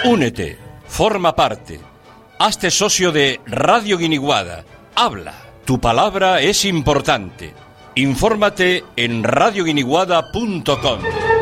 Únete, forma parte, hazte socio de Radio Guiniguada. Habla, tu palabra es importante. Infórmate en radioguiniguada.com.